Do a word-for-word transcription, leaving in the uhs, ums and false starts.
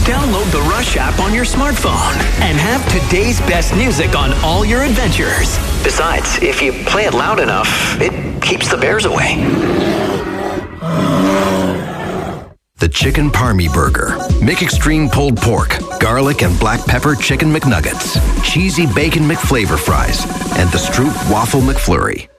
Download the Rush app on your smartphone and have today's best music on all your adventures. Besides, if you play it loud enough, it keeps the bears away. The Chicken Parmy Burger. McExtreme pulled pork, garlic and black pepper chicken McNuggets, cheesy bacon McFlavor fries, and the Stroop Waffle McFlurry.